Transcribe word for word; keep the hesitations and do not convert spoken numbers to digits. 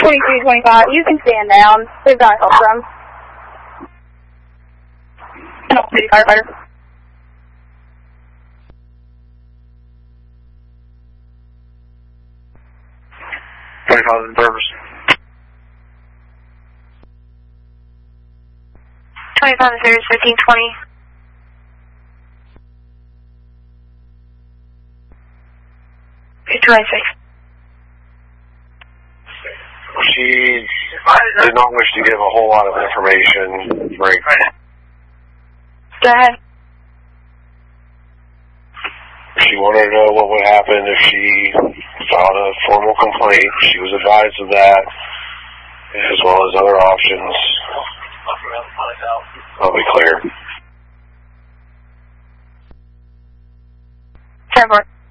twenty-three twenty-five, you can stand down. We've got help from. No, city firefighter. twenty-five in service. twenty-five in service, fifteen twenty. twenty-six. She did not wish to give a whole lot of information, Frank. Go ahead. She wanted to know what would happen if she filed a formal complaint. She was advised of that, as well as other options. I'll be clear. ten four.